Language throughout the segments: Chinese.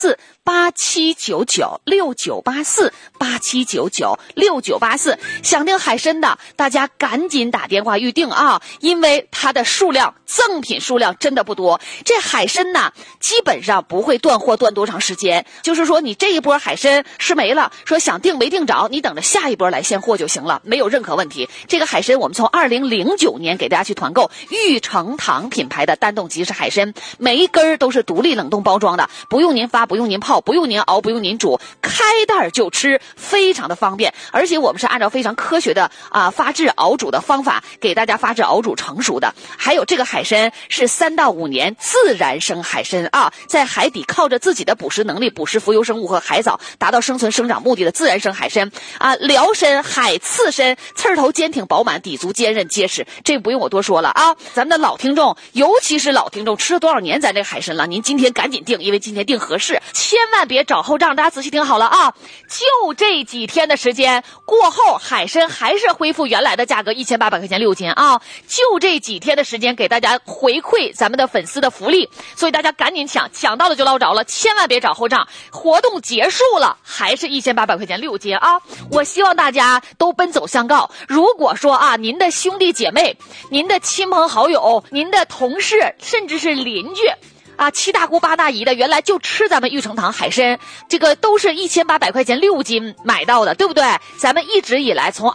87996984，87996984，想订海参的大家赶紧打电话预定啊，因为它的数量赠品数量真的不多。这海参呢基本上不会断货断多长时间，就是说你这一波海参吃没了，说想订没订着，你等着下一波来现货就行了，没有任何问题。这个海参我们从2009年给大家去团购玉成堂品牌的单冻即食海参，每一根都是独立冷冻包装的，不用您发，不用您泡，不用您熬，不用您煮，开袋就吃，非常的方便。而且我们是按照非常科学的发制熬煮的方法给大家发制熬煮成熟的。还有这个海参是3到5年自然生海参啊，在海底靠着自己的捕食能力捕食浮游生物和海藻，达到生存生长目的的自然生海参啊。辽参、海刺参刺头坚挺饱满，底足坚韧结实，这不用我多说了啊。咱们的老听众，尤其是老听众，吃了多少年咱这个海参了，您今天赶紧订，因为今天订合适，千万别找后账。大家仔细听好了啊，就这几天的时间过后，海参还是恢复原来的价格，1800块钱6斤啊！就这几天的时间给大家回馈咱们的粉丝的福利，所以大家赶紧抢到了就捞着了，千万别找后账。活动结束了还是1800块钱6斤啊！我希望大家都奔走相告。如果说啊，您的兄弟姐妹、您的亲朋好友、您的同事，甚至是邻居七大姑八大姨的原来就吃咱们玉成堂海参，这个都是1800块钱6斤买到的，对不对？咱们一直以来从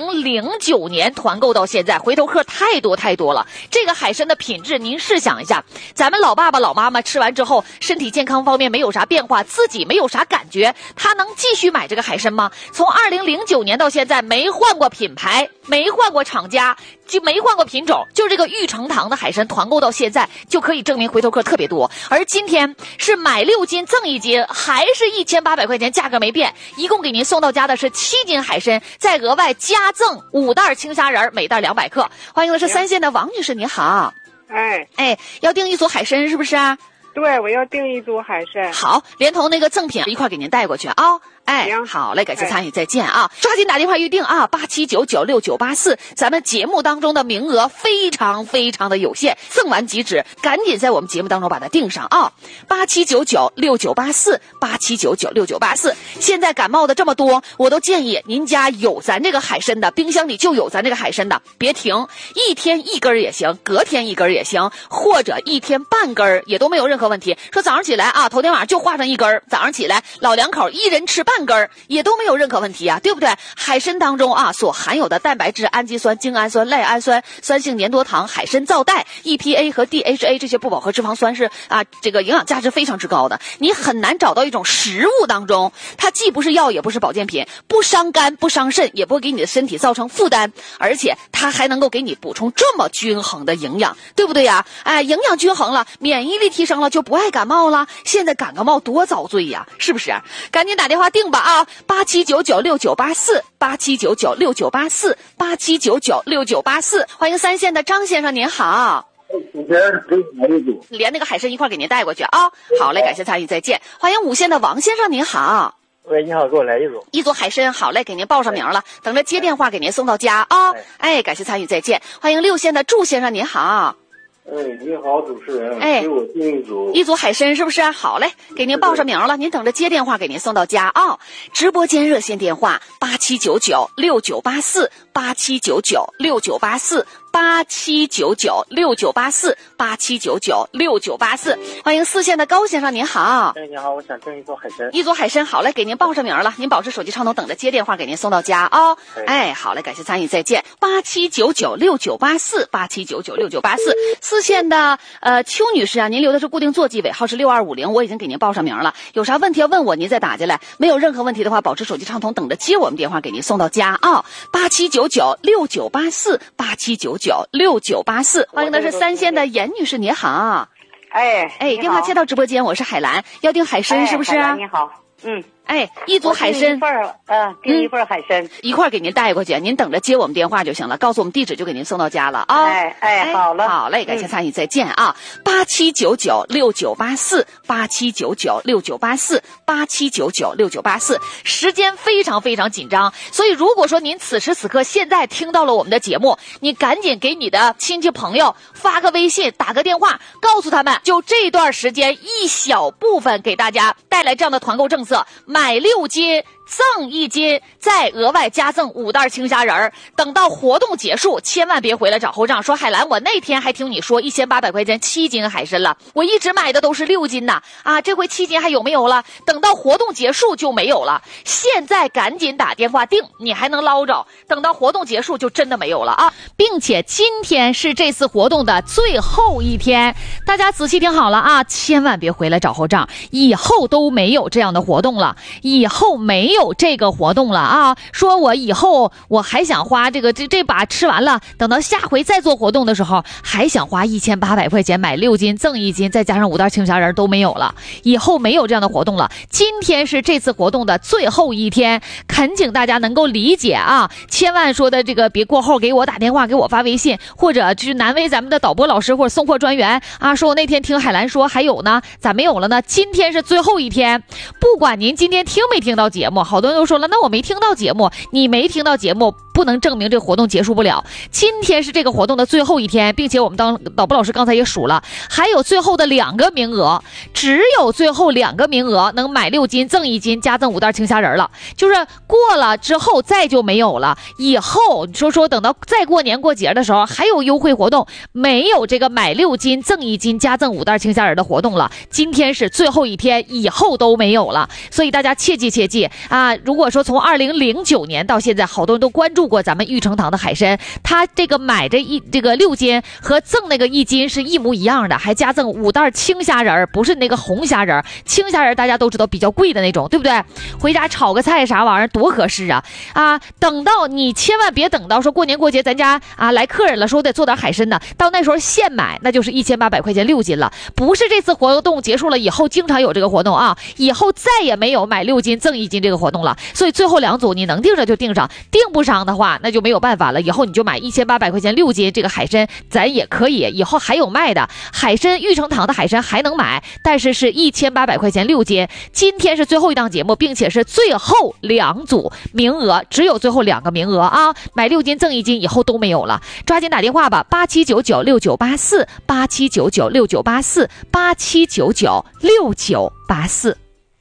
2009年团购到现在，回头客太多了。这个海参的品质您试想一下，咱们老爸爸老妈妈吃完之后身体健康方面没有啥变化，自己没有啥感觉，他能继续买这个海参吗？从2009年到现在没换过品牌，没换过厂家，就没换过品种，就这个玉成堂的海参团购到现在，就可以证明回头客特别多。而今天是买6斤赠1斤，还是1800块钱，价格没变，一共给您送到家的是7斤海参，再额外加赠5袋青虾仁，每袋200克。欢迎的是3线的王女士，你好。要订一组海参是不是啊？ 对，我要订一组海参。 好，连同那个赠品一块给您带过去啊。好嘞，感谢参与，再见啊！抓紧打电话预定啊，87996984，咱们节目当中的名额非常的有限，赠完即止，赶紧在我们节目当中把它订上啊！87996984，87996984。现在感冒的这么多，我都建议您家有咱这个海参的，冰箱里就有咱这个海参的，别停，一天1根也行，隔天1根也行，或者1天半根也都没有任何问题。说早上起来头天晚上就化上1根，早上起来老两口一人吃半根也都没有任何问题啊，对不对？海参当中所含有的蛋白质、氨基酸、精氨酸、赖氨酸、酸性粘多糖、海参皂带、EPA 和 DHA 这些不饱和脂肪酸是这个营养价值非常之高的。你很难找到一种食物当中，它既不是药也不是保健品，不伤肝不伤肾，也不会给你的身体造成负担，而且它还能够给你补充这么均衡的营养，对不对呀？营养均衡了，免疫力提升了，就不爱感冒了。现在感冒多遭罪呀，是不是？赶紧打电话订吧啊！87996984，87996984，87996984。欢迎3线的张先生，您好。连那个海参一块给您带过去啊！好嘞，感谢参与，再见。欢迎5线的王先生，您好。 喂，你好，给我来一组海参，好嘞，给您报上名了，等着接电话给您送到家啊！感谢参与，再见。欢迎6线的祝先生，您好。 你好，主持人。给我订一组海参是不是？好嘞，给您报上名了，您等着接电话给您送到家啊！直播间热线电话87996984，87996984，87996984。欢迎4线的高先生，您好。 你好，我想订一组海参。 一组海参，好嘞，给您报上名了，您保持手机畅通，等着接电话给您送到家啊！好嘞，感谢参与，再见。87996984，87996984。4线的邱女士您留的是固定座机，尾号是6250，我已经给您报上名了，有啥问题要问我，您再打进来，没有任何问题的话，保持手机畅通，等着接我们电话给您送到家啊！87996984，87996984。欢迎的是3线的严女士，你好。 你好， 电话接到直播间，我是海兰，要订海参是不是？ 海兰你好。 一组海参， 订一份海参， 一块给您带过去，您等着接我们电话就行了，告诉我们地址就给您送到家了啊。 好了， 好嘞，感谢参与，再见啊！87996984，87996984，87996984，时间非常非常紧张，所以如果说您此时此刻现在听到了我们的节目，你赶紧给你的亲戚朋友发个微信，打个电话，告诉他们，就这段时间一小部分给大家带来这样的团购政策，买6斤赠1斤，再额外加赠5袋青虾仁儿。等到活动结束，千万别回来找后账，说海兰，我那天还听你说1800块钱7斤海参了，我一直买的都是6斤的啊，这回7斤还有没有了？等到活动结束就没有了。现在赶紧打电话订，你还能捞着，等到活动结束就真的没有了啊！并且今天是这次活动的最后一天，大家仔细听好了啊，千万别回来找后账，以后都没有这样的活动了，以后没有这个活动了啊！说我以后我还想花这把吃完了，等到下回再做活动的时候，还想花1800块钱买6斤赠1斤，再加上5袋青虾仁都没有了，以后没有这样的活动了。今天是这次活动的最后一天，恳请大家能够理解啊！千万说的别过后给我打电话，给我发微信，或者就是难为咱们的导播老师或者送货专员啊，说我那天听海兰说还有呢，咋没有了呢？今天是最后一天，不管您今天听没听到节目，好多人都说了，那我没听到节目，你没听到节目不能证明这个活动结束不了。今天是这个活动的最后一天，并且我们导播老师刚才也数了，还有最后的2个名额，只有最后2个名额能买6斤赠1斤加赠5袋青虾仁了，就是过了之后再就没有了。以后说等到再过年过节的时候还有优惠活动，没有这个买6斤赠1斤加赠5袋青虾仁的活动了。今天是最后一天，以后都没有了，所以大家切记啊！如果说从2009年到现在，好多人都关注过咱们玉成堂的海参，它这个买这个6斤和赠那个1斤是一模一样的，还加赠5袋青虾仁，不是那个红虾仁。青虾仁大家都知道比较贵的那种，对不对？回家炒个菜啥玩意儿多合适啊！等到你千万别等到说过年过节咱家来客人了，说得做点海参呢，到那时候现买那就是1800块钱6斤了。不是这次活动结束了以后经常有这个活动啊，以后再也没有买6斤赠1斤这个活动了。所以最后2组你能订上就订上，订不上的话那就没有办法了，以后你就买1800块钱6斤这个海参，咱也可以，以后还有卖的海参，玉成堂的海参还能买，但是1800块钱6斤。今天是最后一档节目，并且是最后2组名额，只有最后2个名额啊！买6斤赠1斤以后都没有了，抓紧打电话吧！87996984，87996984，87996984。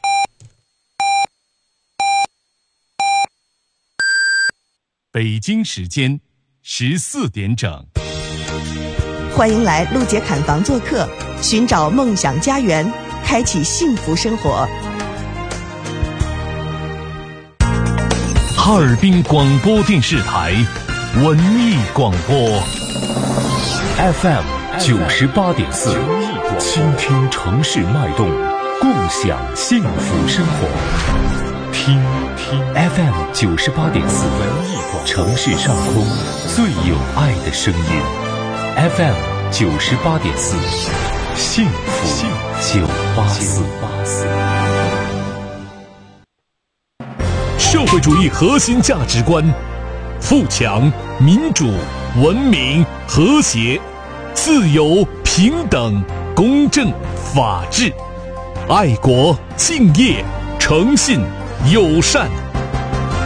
北京时间14点整， 欢迎来陆杰侃房做客，寻找梦想家园，开启幸福生活。 哈尔滨广播电视台文艺广播 FM 98.4，倾听城市脉动，共享幸福生活。听 FM 98.4，城市上空最有爱的声音。FM 98.4，幸福984。社会主义核心价值观：富强、民主、文明、和谐、自由、平等、公正、法治、爱国、敬业、诚信、友善。